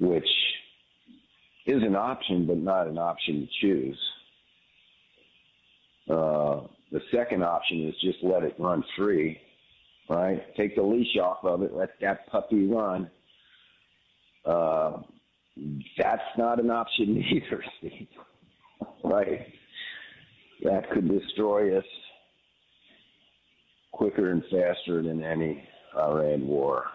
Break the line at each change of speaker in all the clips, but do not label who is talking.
which is an option, but not an option to choose. The second option is just let it run free, right? Take the leash off of it, let that puppy run. That's not an option either, Steve. Right? That could destroy us quicker and faster than any Iran war.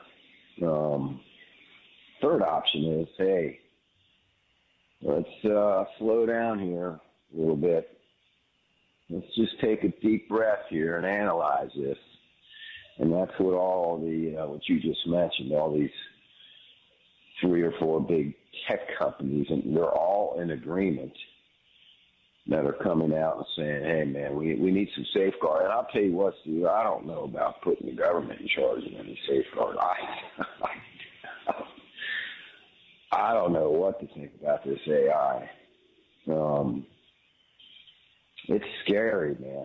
Third option is, hey, let's slow down here a little bit. Let's just take a deep breath here and analyze this. And that's what all the, what you just mentioned, all these 3 or 4 big tech companies, and they're all in agreement that are coming out and saying, hey, man, we need some safeguard. And I'll tell you what, Steve, I don't know about putting the government in charge of any safeguard. I don't know what to think about this AI. It's scary, man.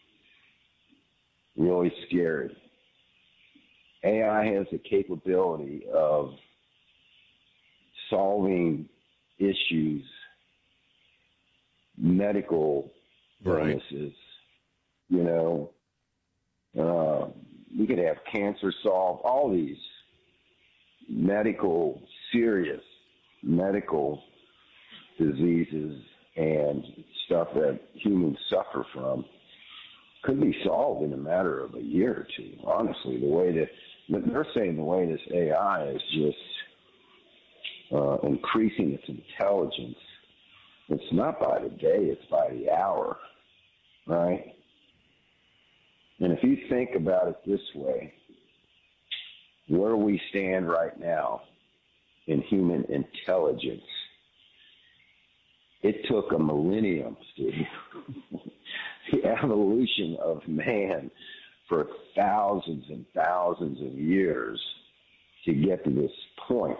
Really scary. AI has the capability of solving issues, medical illnesses. You know, we could have cancer solved, all these serious medical diseases and stuff that humans suffer from could be solved in a matter of a year or two. Honestly, the way that they're saying, the way this AI is just increasing its intelligence, it's not by the day, it's by the hour, right? And if you think about it this way, where we stand right now in human intelligence, it took a millennium, Steve, the evolution of man for thousands and thousands of years to get to this point.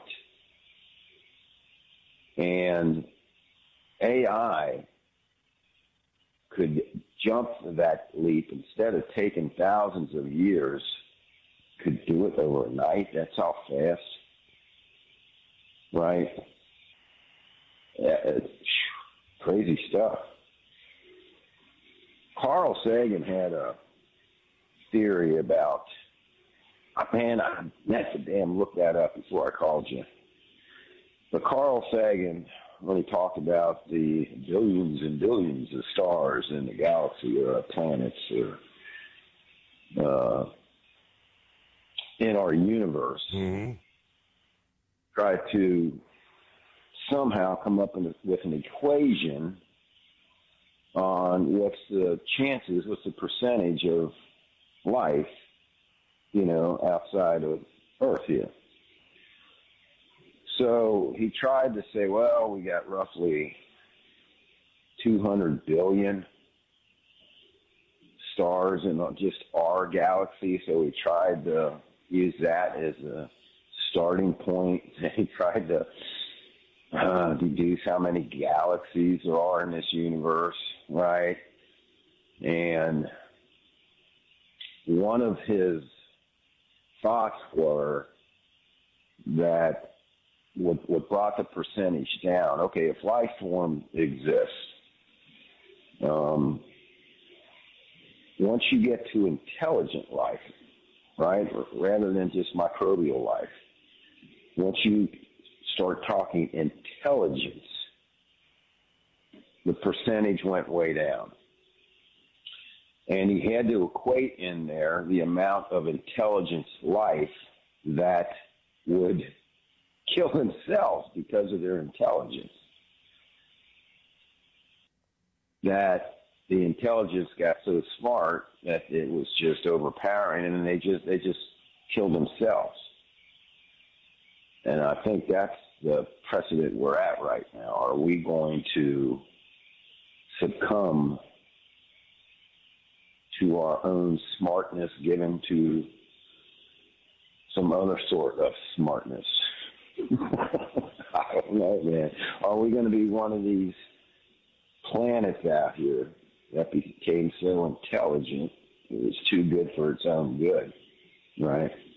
And AI could jump that leap instead of taking thousands of years, could do it overnight. That's how fast, right? It's crazy stuff. Carl Sagan had a theory about, man, I meant to damn look that up before I called you. But Carl Sagan really talked about the billions and billions of stars in the galaxy or planets or in our universe. Mm-hmm. Try to somehow come up with an equation on what's the percentage of life, outside of Earth here. So he tried to say, well, we got roughly 200 billion stars in just our galaxy. So he tried to use that as a starting point. He tried to deduce how many galaxies there are in this universe, right? And one of his thoughts were that what brought the percentage down, okay, if life form exists, once you get to intelligent life, right, rather than just microbial life, once you start talking intelligence, the percentage went way down. And he had to equate in there the amount of intelligence life that would kill themselves because of their intelligence. That the intelligence got so smart that it was just overpowering, and they just killed themselves. And I think that's the precedent we're at right now. Are we going to succumb to our own smartness given to some other sort of smartness? I don't know, man. Are we going to be one of these planets out here that became so intelligent it was too good for its own good, right?